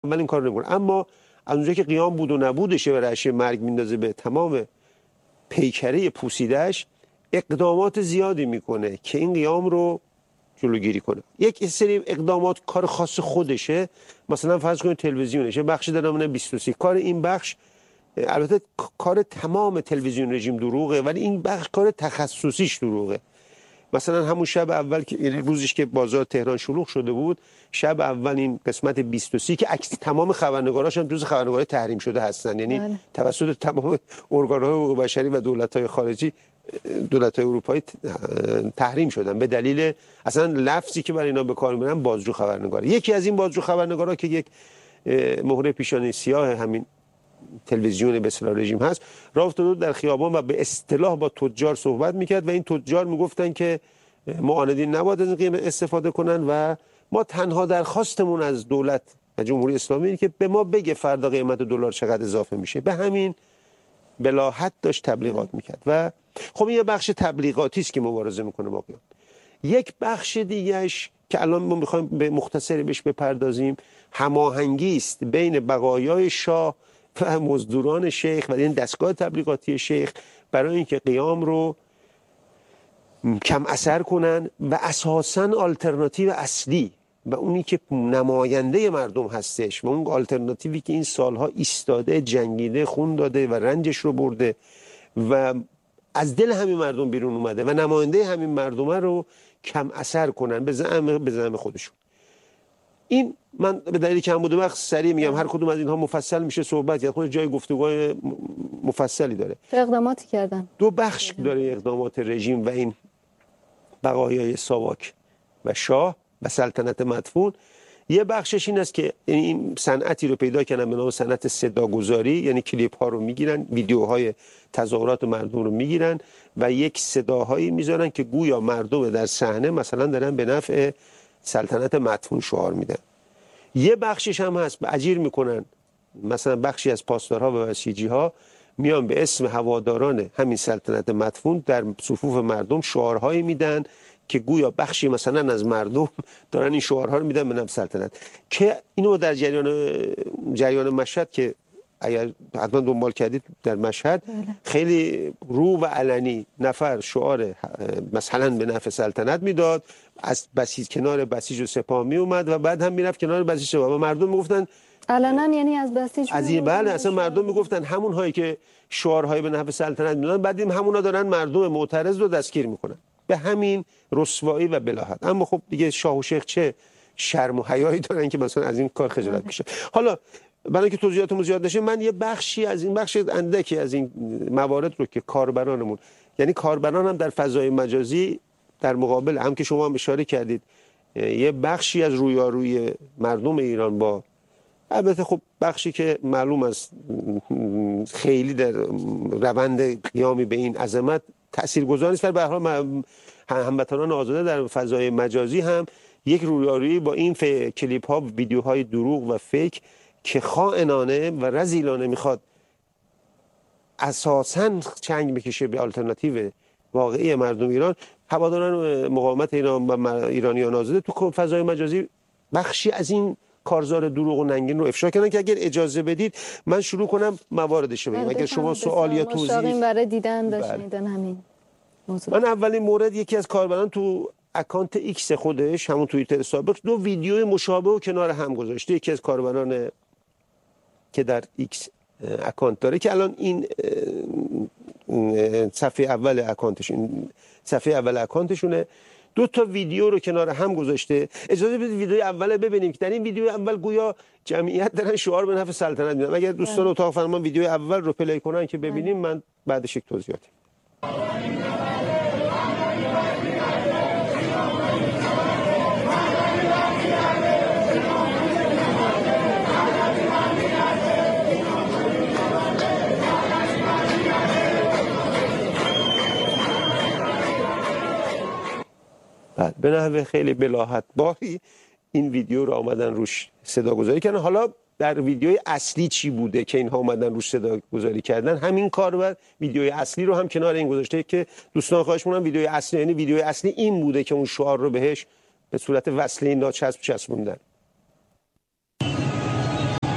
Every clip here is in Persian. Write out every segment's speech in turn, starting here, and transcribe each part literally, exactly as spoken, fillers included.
اول این کار نمیکنه. اما از اونجایی که قیام بود و نبودشه و رشته مرگ میندازه به تمام پیکره پوسیدهش، اقدامات زیادی میکنه که این قیام رو جلوگیری کنه. یک سری اقدامات کار خاص خودشه، مثلا فرض کنید تلویزیونشه، بخشی در نام بیست و سه، کار این بخش البته کار تمام تلویزیون رژیم دروغه، ولی این بخش کار تخصصیش دروغه. مثلا همون شب اول که روزش که بازار تهران شلوغ شده بود، شب اول این قسمت بیست و سه که عکس تمام خبرنگاراش هم جز خبرنگارای تحریم شده هستن، یعنی بله. توسط تمام ارگان‌های حقوق بشری و دولت‌های خارجی، دولت‌های اروپایی تحریم شدن به دلیل اصلا لفظی که برای اینا به کار میبرن بازجو خبرنگار. یکی از این بازجو خبرنگارا که یک مهره پیشانی سیاه همین تلویزیون به اصطلاح رژیم هست، راه افتاده در خیابان و به اصطلاح با تجار صحبت میکرد و این تجار میگفتن که معاندین نباید از این قیمت استفاده کنن و ما تنها درخواستمون از دولت و جمهوری اسلامی اینه که به ما بگه فردا قیمت دلار چقدر اضافه میشه. به همین بلاحت داشت تبلیغات میکرد و خب این یه بخش تبلیغاتی است که مبارزه میکنه با قیام. یک بخش دیگهش که الان ما میخوایم به مختصری بهش بپردازیم، هماهنگی است بین بقایای شاه و مزدوران شیخ و این دستگاه تبلیغاتی شیخ برای اینکه قیام رو کم اثر کنن و اساساً آلترناتیو اصلی و اونی که نماینده مردم هستش و اون آلترناتیوی که این سالها ایستاده، جنگیده، خون داده و رنجش رو برده و از دل همین مردم بیرون اومده و نماینده همین مردمه رو کم اثر کنن به زعم به زعم خودشون. این من به دلیل کم بوده وقت سریع میگم، هر کدوم از اینها مفصل میشه صحبت کرد، خود جای گفتگوهای مفصلی داره. چه اقداماتی کردن؟ دو بخش داره اقدامات رژیم و این بقایای ساواک و شاه و سلطنت مدفون. یه بخشش این است که این صنعتی رو پیدا کردن به نام صنعت صداگذاری، یعنی کلیپ ها رو میگیرن، ویدیوهای تظاهرات مردم رو میگیرن و یک صداهایی میذارن که گویا مردم در صحنه مثلا دارن به نفع سلطنت مدفون شعار میدن. یه بخشش هم هست اجیر میکنن، مثلا بخشی از پاسدارها و بسیجی ها میان به اسم هواداران همین سلطنت مدفون در صفوف مردم شعارهایی میدن که گویا بخشی مثلا از مردم دارن این شعارها رو میدن به نفع سلطنت. که اینو در جریان جریان مشهد که اگر حتما دنبال کردید در مشهد خیلی رو و علنی نفر شعار مثلا به نفع سلطنت میداد، از بسیج کنار بسیج و سپاه می اومد و بعد هم میرفت کنار بسیج سپاه و مردم میگفتن علنا، یعنی از بسیج از این بله اصلا مردم میگفتن همون هایی که شعارهای به نفع سلطنت میدادن بعد این همونا دارن مردم معترض رو دستگیر میکنن. به همین رسوایی و بلاهت. اما خب دیگه شاه و شیخ چه شرم و حیایی دارن که مثلا از این کار خجالت بکشن. حالا برای اینکه توضیحاتمون زیاد نشه، من یه بخشی از این بخش اندکی از این موارد رو که کاربرانمون، یعنی کاربران هم در فضای مجازی در مقابل هم که شما هم اشاره کردید یه بخشی از رویارویی مردم ایران با، البته خب بخشی که معلوم است خیلی در روند قیامی به این عظمت تاثیرگذار نیست، به هر حال هموطنان آزاده در فضای مجازی هم یک رویارویی با این کلیپ ها، ویدیوهای دروغ و فیک که خائنانه و رذیلانه میخواد اساساً چنگ بکشه به آلترناتیو واقعی مردم ایران، هواداران مقاومت ایران و ایرانیان آزاده تو فضای مجازی بخشی از این کارزار دروغ و ننگین رو افشا کردن که اگر اجازه بدید من شروع کنم مواردش رو بگم. اگر شما سوال یا توضیح برای دیدن داشتین همین موضوع. من اولین مورد یکی از کاربران تو اکانت ایکس خودش، همون توییتر سابق، دو ویدیو مشابه و کنار هم گذاشته. یکی از کاربران که در ایکس اکانت داره که الان این صفحه اول اکانتشون صفحه اول اکانتشونه، دو تا ویدیو رو کنار هم گذاشته. اجازه بدید ویدیو اول ببینیم که در این ویدیو اول گویا جمعیت دارن شعار به نفع سلطنت میدن. اگر دوستان اتاق فرمان ویدیو اول رو پلی کنن که ببینیم، من بعدش یک توضیحاتی. به نحو خیلی بلاهت باری این ویدیو رو آمدن روش صدا گذاری کردن. حالا در ویدیوی اصلی چی بوده که اینها آمدن روش صدا گذاری کردن؟ همین کاربر ویدیوی اصلی رو هم کنار این گذاشته که دوستان خواهش می‌کنم ویدیوی اصلی، یعنی ویدیوی اصلی این بوده که اون شعار رو بهش به صورت وصله ناچسب چسبوندن.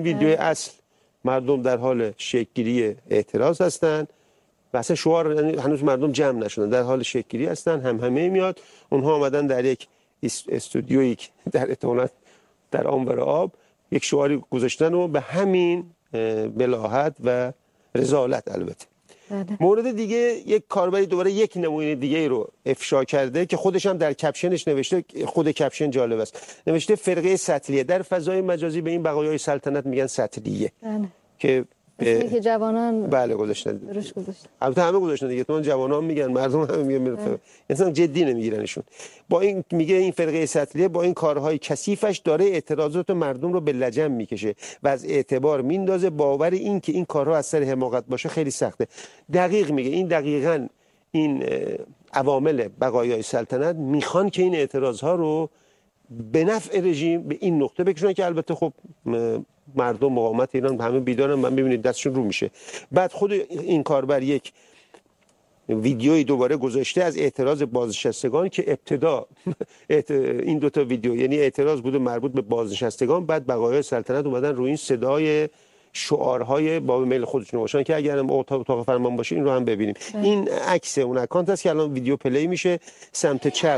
این ویدیو اصل مردم در حال شکل‌گیری اعتراض هستن و اصلا شعار هنوز مردم جمع نشدن، در حال شکل‌گیری هستن، هم همه میاد. اونها آمدن در یک استودیویی در اتونات در آنور آب یک شعاری گذاشتن و به همین بلاهت و رذالت. البته بله. مورد دیگه، یک کاربری دوباره یک نمونه دیگه رو افشا کرده که خودش هم در کپشنش نوشته، خود کپشن جالب است، نوشته فرقه سطلیه. در فضای مجازی به این بقایای سلطنت میگن سطلیه. بله. که به... که جوانان بله گذاشتن، درش گذاشتن. البته همه گذاشتن دیگه، تو جوانان میگن، مردم همه میگن، اصلا جدی نمیگیرنشون. با این میگه این فرقه سطلیه با این کارهای کثیفش داره اعتراضات مردم رو به لجن میکشه و از اعتبار میندازه. باور این که این کارها از سر حماقت باشه خیلی سخته. دقیق میگه، این دقیقاً این عوامل بقایای سلطنت میخوان که این اعتراضها رو به نفع رژیم به این نقطه بکشونن که البته خب مردم مقاومت ایران همه بیدارن، من ببینید دستشون رو میشه. بعد خود این کاربر یک ویدیویی دوباره گذاشته از اعتراض بازنشستگان که ابتدا این دوتا ویدیو، یعنی اعتراض بوده مربوط به بازنشستگان، بعد بقایای سلطنت اومدن روی این صدای شعارهای باب میل خودشون باشن که اگر اتاق فرمان باشه این رو هم ببینیم. این عکس اون اکانت است که الان ویدیو پلی میشه. سمت چپ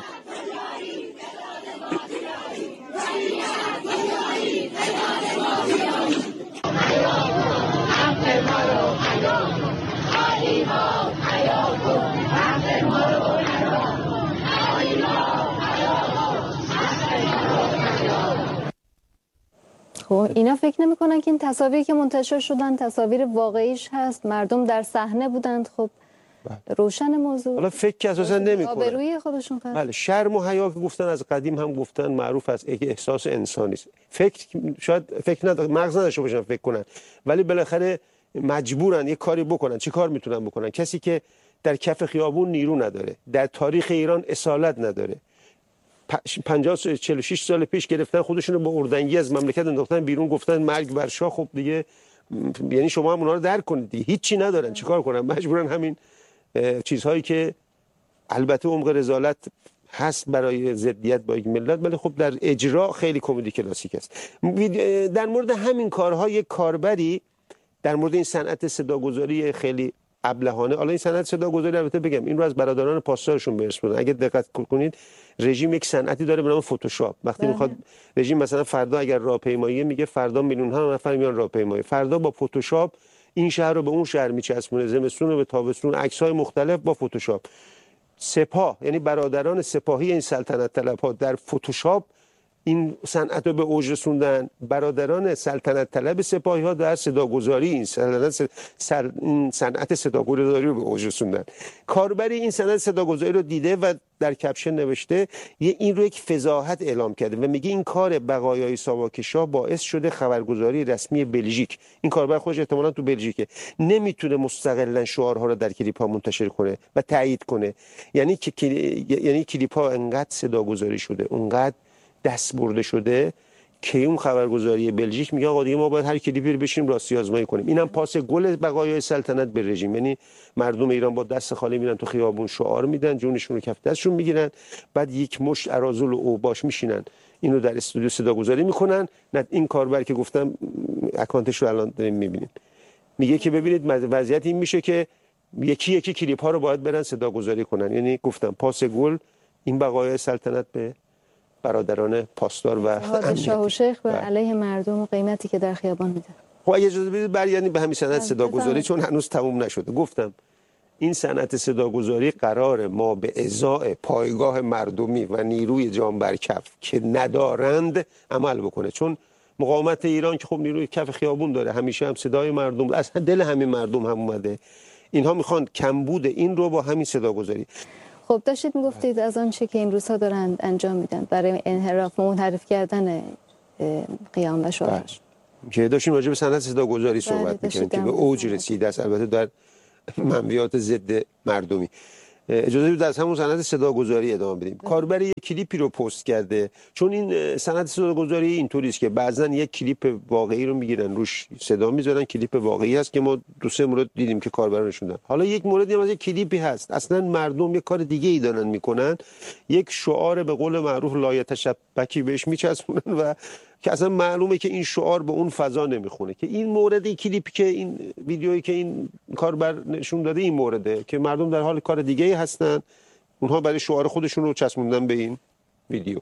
خب اینا فکر نمی‌کنن که این تصاویری که منتشر شدن تصاویر واقعیش هست، مردم در صحنه بودند؟ خب روشن موضوع. حالا فکر که اساسا نمی‌کنن، آبروی خودشون خراب. بله، شرم و حیا که گفتن از قدیم هم گفتن معروف است، یک احساس انسانی است. فکر شاید فکر نداره، مغز نداشته باشن فکر کنن، ولی بالاخره مجبورن یک کاری بکنن. چه کار میتونن بکنن؟ کسی که در کف خیابون نیرو نداره، در تاریخ ایران اصالت نداره، پنجاه چهل و شش سال پیش گرفتن خودشون رو با اردنگی از مملکت انداختن بیرون، گفتن مرگ بر شاه. خب دیگه یعنی شما هم اونها رو درک کنید دیگه، هیچی ندارن، چیکار کنن؟ مجبورن همین چیزهایی که البته عمق رذالت هست برای ضدیت با یک ملت، ولی خب در اجرا خیلی کمدی کلاسیک است. در مورد همین کارها یک کاربری در مورد این صنعت صداگذاری خیلی ابلهانه، حالا این صنعت صداگذاری البته بگم این رو از برادران پاسدارشون به ارث بردن. اگه دقت کنید رژیم یک صنعتی داره به نام فتوشاپ. وقتی میخواد رژیم مثلا فردا اگر راهپیمایی میگه فردا میلیون ها نفر میان راهپیمایی، فردا با فتوشاپ این شهر رو به اون شهر میچسبونه، زمستون رو به تابستون، عکس‌های مختلف با فتوشاپ. سپاه یعنی برادران سپاهی این سلطنت طلب‌ها در فتوشاپ این صنعت رو به اوج رسوندن. برادران سلطنت طلب سپاهی ها در صداگذاری این صنعت سر... صنعت صداگذاری رو به اوج رسوندن. کاربری این صنعت صداگذاری رو دیده و در کپشن نوشته، یه این رو یک فضاحت اعلام کرده و میگه این کار بقایای ساواک شاه باعث شده خبرگزاری رسمی بلژیک، این کاربر خودش احتمالاً تو بلژیکه، نمیتونه مستقلاً شعارها رو در کلیپ ها منتشر کنه و تایید کنه. یعنی که کلی... یعنی کلیپ ها انقدر صداگذاری شده، انقدر دست برده شده که اون خبرگزاری بلژیک میگه آقا دیگه ما باید هر کلیپی رو بشیم راستی آزمایی کنیم. اینم پاس گل بقایای سلطنت به رژیم. یعنی مردم ایران با دست خالی میرن تو خیابون شعار میدن، جونشون رو کف دستشون میگیرن، بعد یک مشت اراذل و اوباش میشینن اینو در استودیو صداگذاری میکنن. نه این کاربر که گفتم اکانتش رو الان داریم میبینیم، میگه که ببینید وضعیت این میشه که یکی یکی کلیپ ها رو باید برن صداگذاری کنن. یعنی گفتم پاس گل این بقایای سلطنت به برادران پاسدار و شاه و شیخ و علیه مردم و قیمتی که در خیابان میده. خب اگه اجازه بدید برگردیم به همین صنعت صداگذاری چون هنوز تموم نشده. گفتم این صنعت صداگذاری قرار ما به ازای پایگاه مردمی و نیروی جان بر کف که ندارند عمل بکنه، چون مقاومت ایران که خب نیروی کف خیابون داره، همیشه هم صدای مردم از دل همین مردم هم اومده. اینها میخوان کمبود این رو با همین صداگذاری. خب داشتید میگفتید از آن چه که این روزها دارند انجام میدن برای انحراف و منحرف کردن قیام و شورش، که داشتیم راجع به صنعت صداگذاری صحبت می‌کردیم که به اوج رسیده است، البته در منویات ضد مردمی. اجازه بدید از همون صنعت صداگذاری ادامه بدیم. کاربر یک کلیپی رو پست کرده، چون این صنعت صداگذاری اینطوری است که بعضا یک کلیپ واقعی رو میگیرن روش صدا میذارن، کلیپ واقعی هست که ما دو سه مورد دیدیم که کاربرا نشوندن. حالا یک موردی هم از یک کلیپی هست اصلا مردم یک کار دیگه ای دارن میکنن، یک شعار به قول معروف لایتشبکی بهش میچسبونن و که اصلا معلومه که این شعار به اون فضا نمیخونه. که این مورد، این کلیپی که این ویدیویی که این کاربر نشون داده این مورده که مردم در حال کار دیگه ای هستن، اونها برای شعار خودشون رو چسبوندن به این ویدیو.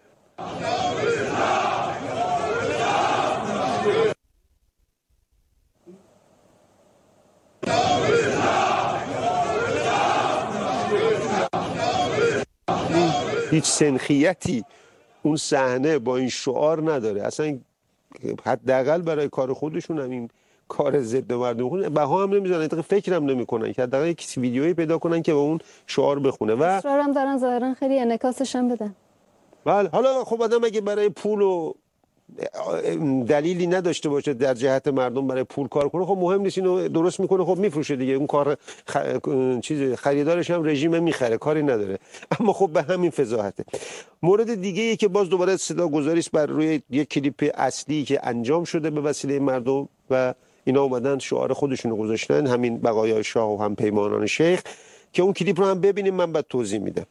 هیچ سنخیتی اون صحنه با این شعار نداره اصلا. حداقل برای کار خودشون هم این کار ضد مردم خونه بها هم نمیزنن، فکرم نمیکنن که حداقل یک ویدیویی پیدا کنن که با اون شعار بخونه. و اصرارم دارن ظاهرا خیلی انعکاسش هم بدن. بله، حالا خب آدم اگه برای پول و دلیلی نداشته باشه در جهت مردم برای پول کار کنه، خب مهم نیست، اینو درست میکنه، خب میفروشه دیگه، اون کار خ... چیز خریدارش هم رژیم میخره، کاری نداره. اما خب به همین فضاحته. مورد دیگه ای که باز دوباره صدا گذاری است بر روی یک کلیپ اصلی که انجام شده به وسیله مردم و اینا اومدن شعار خودشون رو گذاشتن، همین بقایای شاه و هم پیمانان شیخ، که اون کلیپ رو هم ببینیم، من بعد توضیح میدم.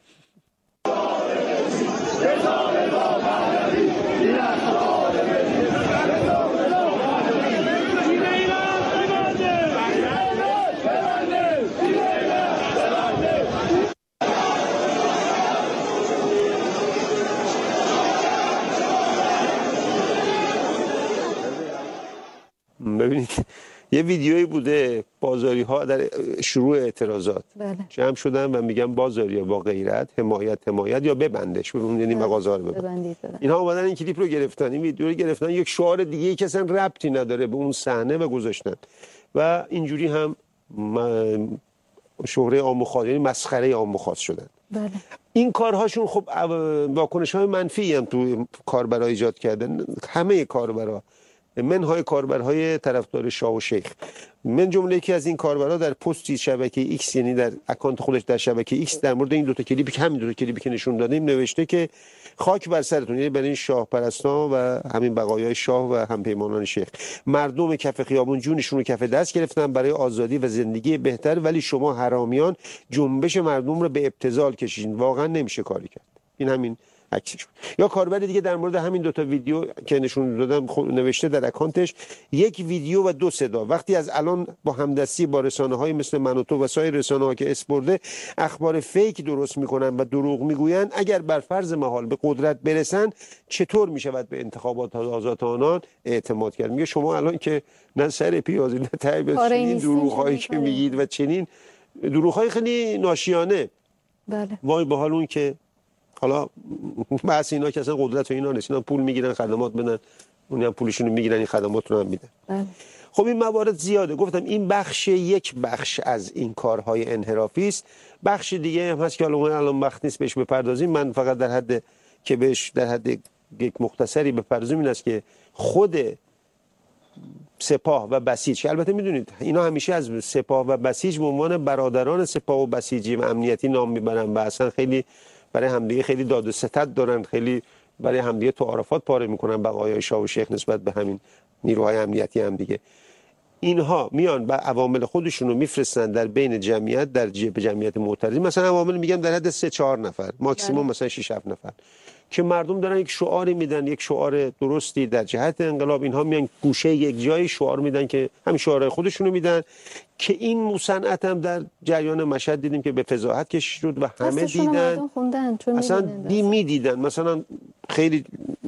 ببینید یه ویدیویی بوده، بازاری ها در شروع اعتراضات بله. جمع شدن و میگن بازاری ها با غیرت، حمایت حمایت یا ببندش، ببینید یعنی مغازه ها رو ببند. ببندید ببند. اینها اومدن این کلیپ رو گرفتن، این ویدیو رو گرفتن، یک شعار دیگه ای که اصلا ربطی نداره به اون صحنه و گذاشتن و اینجوری هم شهره عام و خاص، یعنی مسخره عام و خاص شدن. بله. این کارهاشون خب واکنش های منفی هم تو کاربرا ایجاد کردن، همه کاربرا، منهای کاربرهای طرفدار شاه و شیخ. من جمله یکی از این کاربرها در پستی شبکه ایکس، یعنی در اکانت خودش در شبکه ایکس، در مورد این دو تا کلیپی که همین دو تا کلیپی که نشون دادیم نوشته که خاک بر سرتون، یعنی برای این شاه پرستان و همین بقایای شاه و هم پیمانان شیخ. مردم کف خیابون جونشون رو کف دست گرفتن برای آزادی و زندگی بهتر، ولی شما حرامیان جنبش مردم رو به ابتذال کشیدین، واقعا نمیشه کاری کرد. این همین عکسش. یا کاربر دیگه در مورد همین دوتا ویدیو که نشون دادم نوشته در اکانتش، یک ویدیو و دو صدا، وقتی از الان با همدستی با رسانه های مثل من و تو و سایر رسانه ها که اسپرده اخبار فیک درست میکنن و دروغ میگوین، اگر بر فرض محال به قدرت برسن چطور میشود به انتخابات آزاد آنان اعتماد کرد؟ میگه شما الان که نه سر پیازی نه تعیب چنین دروغ هایی که میگید و چنین دروغ های خیلی ناشیانه. بله. وای به حال اون که حالا بحث اینا که اصلا قدرت و اینا نیست، اینا پول میگیرن خدمات بدن، اونی هم پولشون رو میگیرن این خدمات رو هم میدن. بله. خب این موارد زیاده، گفتم این بخش یک بخش از این کارهای انحرافی است. بخش دیگه هم هست که حالا الان وقت نیست بهش بپردازیم، من فقط در حد که بهش در حد یک مختصری بپردازیم این است که خود سپاه و بسیج، که البته میدونید اینا همیشه از سپاه و بسیج به عنوان برادران سپاه و بسیجی و امنیتی نام میبرن و اصلا خیلی برای همدیگه خیلی داد و ستد دارن، خیلی برای همدیگه تعارفات پاره میکنن بقایای شاه و شیخ نسبت به همین نیروهای امنیتی هم دیگه. اینها میان با عوامل خودشون رو میفرستن در بین جمعیت، در جیب جمعیت معترضین، مثلا عوامل میگم در حد سه چهار نفر ماکسیموم، مثلا شش هفت نفر، که مردم دارن یک شعاری میدن، یک شعار درستی در جهت انقلاب. اینها میان گوشه یک جای شعار میدن که همین شعارهای خودشونو میدن، که این صنعت هم در جریان مشهد دیدیم که به فضاحت کشید شد و همه دیدن، اصلا دی میدیدن، مثلا خیلی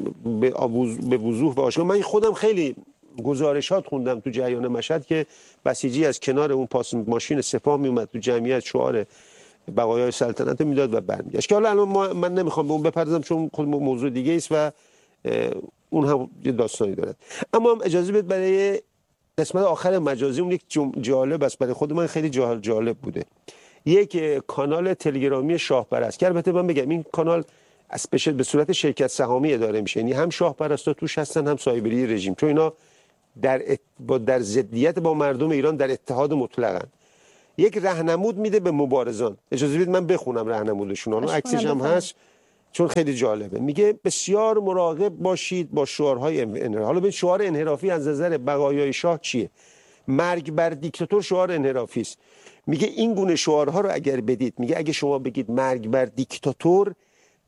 به وضوح و آشکار. من خودم خیلی گزارشات خوندم تو جریان مشهد که بسیجی از کنار اون پاس ماشین سپاه میومد تو جمعیت شعار بقایای سلطنت میداد و برمیگشت، که حالا الان من نمیخوام به اون بپردازم چون خود موضوع دیگه است و اون هم یه داستانی دارد. اما هم اجازه بدید برای قسمت آخر مجازی اون یک جالب است، برای خود من خیلی جالب بوده. یک کانال تلگرامی شاه پرست، که البته من بگم این کانال از به صورت شرکت سهامی اداره میشه، یعنی هم شاه پرستا توش هستن هم سایبری رژیم، چون اینا در ات... با در ضدیت با مردم ایران در اتحاد مطلقن. یک راهنمود میده به مبارزان. اجازه بدید من بخونم راهنمودشون، اون عکسش هم هست چون خیلی جالبه. میگه بسیار مراقب باشید با شعارهای انحرافی. حالا به شعار انحرافی از نظر بقایای شاه چیه؟ مرگ بر دیکتاتور شعار انحرافی است. میگه این گونه شعارها رو اگر بدید، میگه اگه شما بگید مرگ بر دیکتاتور،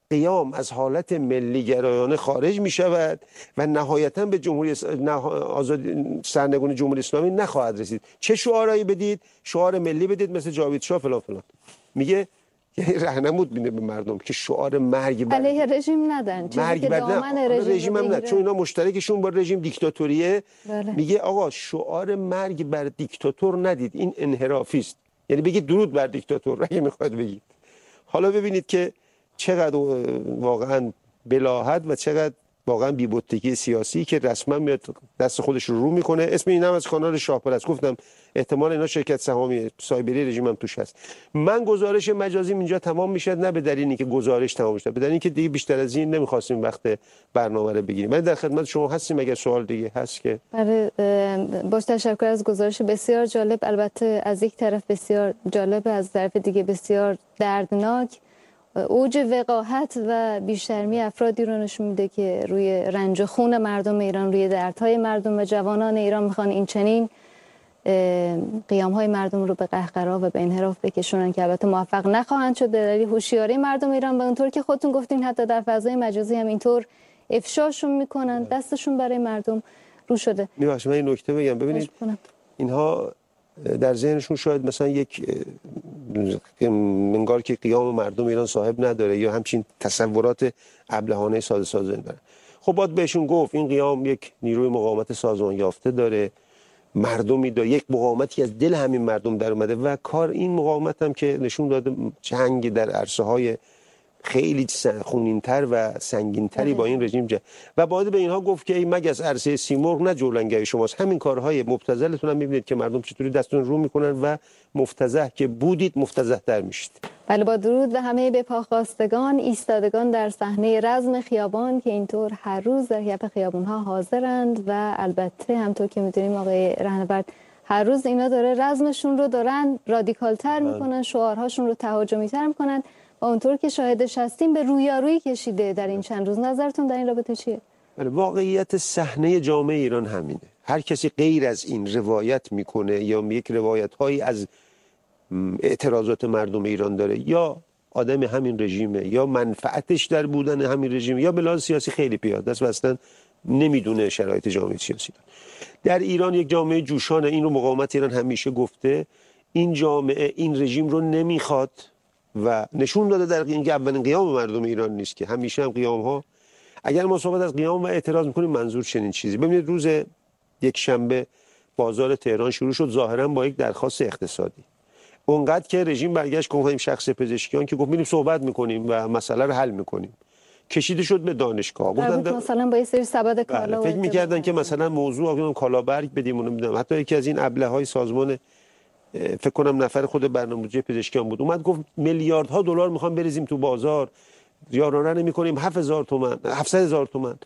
قیام از حالت ملی گرایانه خارج می شود و نهایتا به جمهوری آزاد سرنگون جمهوری اسلامی نخواهد رسید. چه شعارهایی بدید؟ شعار ملی بدید مثل جاوید شاه فلان فلان. میگه یعنی راهنمود میده به مردم که شعار مرگ بر علیه رژیم ندن، مرگ بر نه رژیم, رژیم هم نه، چون اینا مشترکشون با رژیم دیکتاتوریه. بله. میگه آقا شعار مرگ بر دیکتاتور ندید، این انحرافی است. یعنی بگید درود بر دیکتاتور اگه میخواد بگید. حالا ببینید که چقدر واقعا بلاهت و چقدر واقعا بی‌بطگی سیاسی که رسما میاد دست خودش رو رو میکنه. اسم اینم از کانال شاهپرست گفتم، احتمال اینا شرکت سهامی سایبری رژیم هم توش هست. من گزارش مجازی اینجا تمام میشه، نه به دلیلی که گزارش تمام میشه، به دلیلی که دیگه بیشتر از این نمیخواستیم وقت برنامه رو بگیریم. من در خدمت شما هستیم اگر سوال دیگه هست که. بله، باز تشکر از گزارش بسیار جالب. البته از یک طرف بسیار جالب، از طرف دیگه بسیار دردناک. اوج وقاحت و بیشرمی افرادی رو نشون میده که روی رنج و خون مردم ایران، روی دردهای مردم و جوانان ایران میخوان این چنین قیامهای مردم رو به قهقرا و به انحراف بکشونن که البته موفق نخواهند شد به دلیل هوشیاری مردم ایران. و اونطور که خودتون گفتین حتی در فضای مجازی هم اینطور افشاشون میکنن، دستشون برای مردم رو شده. میبخشید من این نکته بگم، ببینید اینها در ذهنشون شاید مثلا یک انگار که قیام مردم ایران صاحب نداره یا همچین تصورات ابلهانه ساده ساده داره. خب باید بهشون گفت این قیام یک نیروی مقاومت سازمان یافته داره، مردمی داره، یک مقاومتی از دل همین مردم در اومده و کار این مقاومت هم که نشون داده جنگ در عرصه های خیلی خونین‌تر و سنگین‌تری با این رژیم جه. و باید به اینها گفت که ای مگس عرصه سیمرغ نه جولانگه شماست. همین کارهای مبتذلتون هم می‌بینید که مردم چطوری دستون رو میکنن و مفتضح که بودید مفتضح‌تر میشید. بله، با درود و همه به پاخواستگان ایستادگان در صحنه رزم خیابان که اینطور هر روز در یپ خیابون‌ها حاضرند و البته همونطور که می‌دونیم آقای رهنورد هر روز اینا داره رزمشون رو دارن رادیکال‌تر میکنن، شعارهاشون رو تهاجمی‌تر میکنن و اونطور که شاهدش هستیم به رویارویی کشیده در این چند روز. نظرتون در این رابطه چیه؟ بله، واقعیت صحنه جامعه ایران همینه. هر کسی غیر از این روایت میکنه یا یک روایت‌هایی از اعتراضات مردم ایران داره، یا آدم همین رژیمه یا منفعتش در بودن همین رژیم یا به لحاظ سیاسی خیلی پیاده است و اصلا نمیدونه شرایط جامعه سیاسی در ایران. یک جامعه جوشانه، این رو مقاومت ایران همیشه گفته. این جامعه این رژیم رو نمیخواد و نشون داده در این که اولین قیام مردم ایران نیست که همیشه هم قیام ها، اگر ما صحبت از قیام و اعتراض میکنیم منظور چنین چیزی. ببینید روز یک شنبه بازار تهران شروع شد ظاهرا با یک درخواست اقتصادی، اونقدر که رژیم برگشت گفتیم شخص پزشکیان که گفت میریم صحبت میکنیم و مسئله رو حل میکنیم، کشیده شد به دانشگاه. گفتن مثلا با یه سری سبد کالا فکر میکردن که مثلا موضوع کالابرگ بدیم اونو میدم. حتی یکی از این ابله‌های سازمان فکر کنم نفر خود برنامه‌ریزی پزشکیان بود اومد گفت میلیاردها دلار میخوام بریزیم تو بازار، یارانه نمی‌کنیم هفت هزار تومان هفتصد هزار تومان،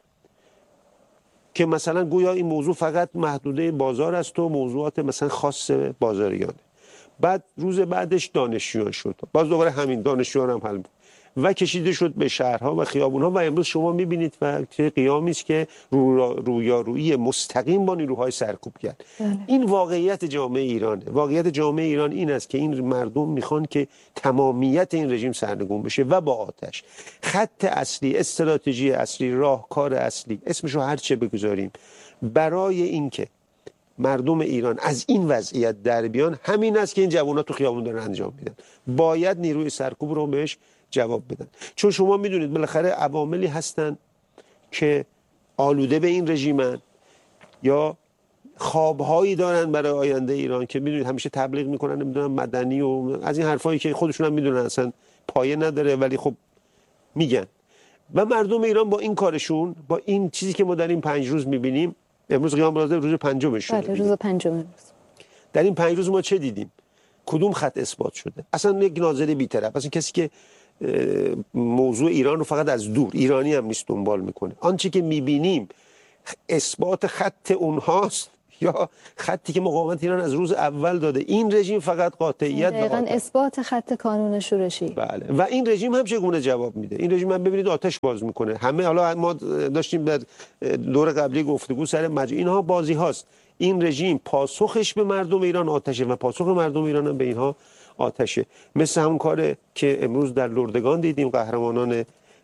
که مثلا گویا این موضوع فقط محدوده بازار است و موضوعات مثلا خاص بازاریانه. بعد روز بعدش دانشجویان شد، باز دوباره همین دانشجویان هم حل بود و کشیده شد به شهرها و خیابونها و امروز شما میبینید و چه قیامی است که رویارویی مستقیم با نیروهای سرکوب کرد. این واقعیت جامعه ایرانه. واقعیت جامعه ایران این است که این مردم میخوان که تمامیت این رژیم سرنگون بشه و با آتش. خط اصلی، استراتژی اصلی، راهکار اصلی، اسمشو هر چه بگذاریم، برای اینکه مردم ایران از این وضعیت در بیان همین است که این جوانات تو خیابون دارن انجام میدن. باید نیروی سرکوب رو بهش جواب بدن، چون شما میدونید بالاخره عواملی هستن که آلوده به این رژیمن یا خوابهایی دارن برای آینده ایران که میدونید همیشه تبلیغ میکنن نمیدونم مدنی و از این حرفایی که خودشون هم میدونن اصلا پایه نداره ولی خب میگن. و مردم ایران با این کارشون، با این چیزی که ما در این پنج روز میبینیم، امروز قیام روز روز پنجمش شده. بله، روز پنجم روز. در این پنج روز ما چه دیدیم؟ کدوم خط اثبات شده؟ اصلا یک ناظر بی‌طرف، اصلا کسی که موضوع ایران رو فقط از دور، ایرانی هم نیست، دنبال میکنه. آنچه که میبینیم اثبات خط اونهاست یا خطی که مقاومت ایران از روز اول داده. این رژیم فقط قاطعیت دقیقاً اثبات خط کانون شورشی. بله، و این رژیم هم چگونه جواب میده؟ این رژیم هم ببینید آتش باز میکنه. همه حالا ما داشتیم در دور قبلی گفتگو سر مج... اینها بازی هاست. این رژیم پاسخش به مردم ایران آتشه و پاسخ مردم ایران هم به اینها آتشه. مثل همون کاره که امروز در لردگان دیدیم، قهرمانان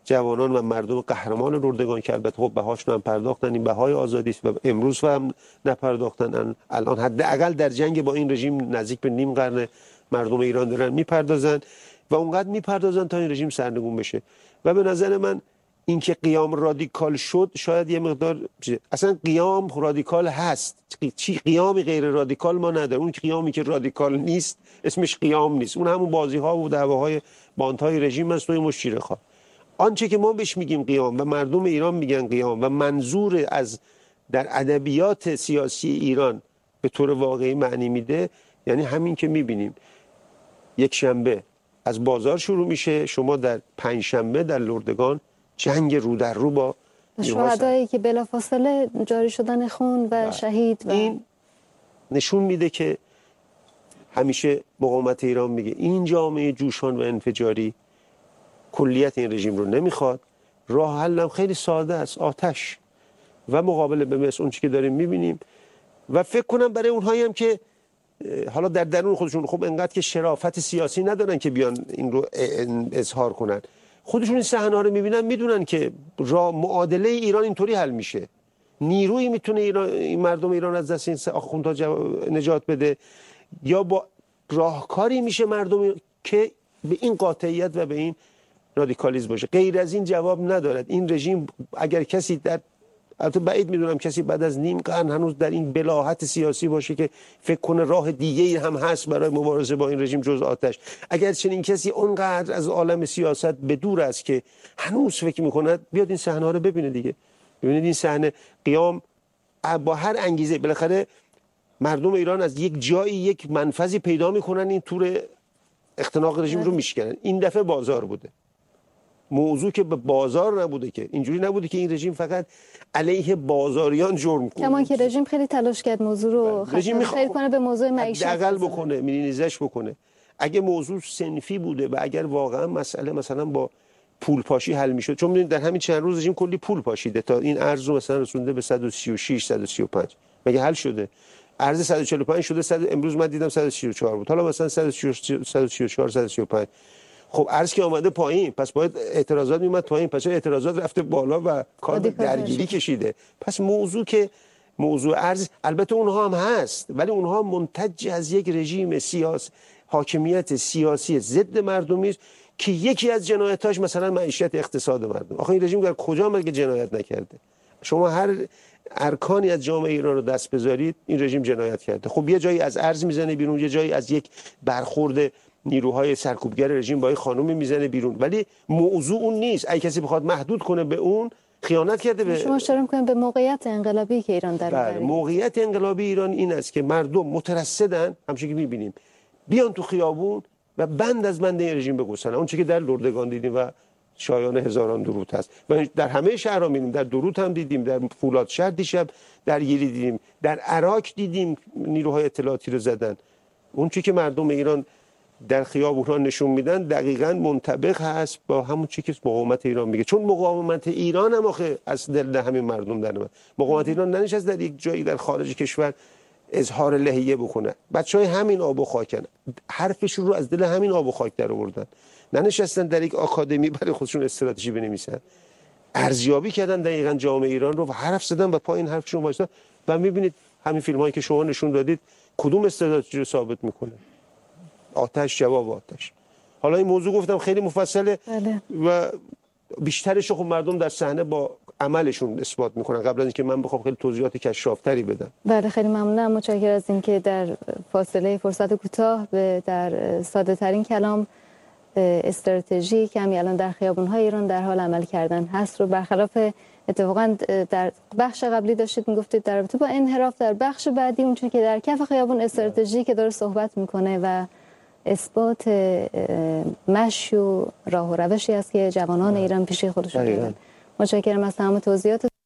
جوانان و مردم قهرمان اردوگان که البته خب بهاشون هم پرداختن، این بهای آزادی است و امروز هم نپرداختن. الان حداقل در جنگ با این رژیم نزدیک به نیم قرن مردم ایران دارن میپردازن و اونقدر میپردازن تا این رژیم سرنگون بشه. و به نظر من اینکه قیام رادیکال شد شاید یه مقدار، اصلا قیام رادیکال هست، چی قیامی غیر رادیکال ما نداریم. اون قیامی که رادیکال نیست اسمش قیام نیست، اون همون بازی ها و دعواهای باندهای رژیم است و مش شیره‌خوار. آنچه که ما بهش میگیم قیام و مردم ایران میگن قیام و منظور از در ادبیات سیاسی ایران به طور واقعی معنی میده، یعنی همین که میبینیم یک شنبه از بازار شروع میشه، شما در پنج شنبه در لردگان جنگ رو در رو با شهدایی که بلافاصله جاری شدن خون و شهید و این نشون میده که همیشه مقاومت ایران میگه این جامعه جوشان و انفجاری کلیت این رژیم رو نمیخواد. راه حلم خیلی ساده است، آتش و مقابله به مثل اون چی که داریم میبینیم. و فکر کنم برای اونهایی هم که حالا در درون خودشون خب انقدر که شرافت سیاسی ندارن که بیان این رو اظهار کنن، خودشون این صحنه‌ها رو میبینن، میدونن که راه معادله ایران اینطوری حل میشه. نیرویی میتونه ایران، این مردم ایران از دست این آخوندها نجات بده، یا با راهکاری میشه مردم که به این قاطعیت و به این رادیکالیسم باشه. غیر از این جواب ندارد. این رژیم اگر کسی در، البته بعید میدونم کسی بعد از نیم قرن هنوز در این بلاهت سیاسی باشه که فکر کنه راه دیگه‌ای هم هست برای مبارزه با این رژیم جز آتش. اگر چنین کسی اونقدر از عالم سیاست به دور است که هنوز فکر میکنه، بیاد این صحنه رو ببینه دیگه. ببینید این صحنه قیام با هر انگیزه، بالاخره مردم ایران از یک جایی یک منفذی پیدا میکنن، این تور اختناق رژیم رو میشکنن. این دفعه بازار بوده. موضوع که به بازار نبوده، که اینجوری نبوده که این رژیم فقط علیه بازاریان جرم کنه. کما که رژیم خیلی تلاش کرد موضوع رو خیلی خیر کنه، به موضوع معیشت حداقل بکنه، مینیزش بکنه. اگه موضوع صنفی بوده و اگر واقعا مسئله مثلا با پول پاشی حل میشد، چون میدونید در همین چند روز رژیم کلی پول پاشیده تا این ارز رو مثلا رسونده به صد و سی و شش صد و سی و پنج، مگه حل شده؟ ارز صد و چهل و پنج شده صد، امروز من دیدم صد و سی و چهار بود، حالا مثلا صد و سی و چهار صد و سی و پنج. خب ارز که آمده پایین، پس باید اعتراضات میومد پایین، پس اعتراضات رفته بالا و کار درگیری کشیده. پس موضوع که موضوع ارز، البته اونها هم هست، ولی اونها منتج از یک رژیم سیاسی، حاکمیت سیاسی ضد مردمی است که یکی از جنایتاش مثلا معیشت اقتصاد مردم. آخه این رژیم در کجا مگه جنایت نکرده؟ شما هر ارکانی از جامعه ایران رو دست بذارید این رژیم جنایت کرده. خب یه جایی از ارز میزنه بیرون، یه جایی از یک برخورد نیروهای سرکوبگر رژیم با خانومی میزنه بیرون، ولی موضوع اون نیست. اگه کسی بخواد محدود کنه به اون، خیانت کرده به شما اشاره می‌کنید به موقعیت انقلابی که ایران در بله، موقعیت انقلابی ایران این است که مردم مترصدن، همچنین که می‌بینیم بیان تو خیابون و بند از بند این رژیم بگوسن. اون چیزی که در لردگان دیدیم و شایان هزاران درود هست و در همه شهرها می‌بینیم، در درود هم دیدیم، در فولادشهر دیشب درگیری دیدیم، در عراق دیدیم نیروهای اطلاعاتی رو زدن. اون چیزی که مردم ایران در خیابون‌ها نشون میدن دقیقاً منطبق هست با همون چیزی که مقاومت ایران میگه. چون مقاومت ایران هم آخه از دل همین مردم در اومد. مقاومت ایران ننشست در یک جایی در خارج کشور اظهار لحیه بکنه. بچهای همین آب و خاکن، حرفشون رو از دل همین آب و خاک در آوردن. ننشستن در یک آکادمی برای خودشون استراتژی بنویسن. ارزیابی کردن دقیقاً جامعه ایران رو و حرف زدن و پای این حرفشون وایسادن. و میبینید همین فیلم‌هایی که شما نشون دادید کدوم استراتژی رو ثابت میکنه؟ آتش جواب آتش. حالا این موضوع گفتم خیلی مفصله بله. و بیشترش خب مردم در صحنه با عملشون اثبات میکنن قبل از اینکه من بخوام خیلی توضیحات کشافتری بدم. بله خیلی ممنونم، متشکرم از اینکه در فاصله فرصت کوتاه به در ساده ترین کلام استراتژی که الان در خیابون‌های ایران در حال عمل کردن هست رو، برخلاف اتفاقا در بخش قبلی داشتید میگفتید در رابطه با انحراف، در بخش بعدی اونچه که در کف خیابون استراتژی که داره صحبت میکنه و اثبات مشی و راه و روشی است که جوانان ایران پیش خودشون دارن. متشکرم از تمام توضیحات.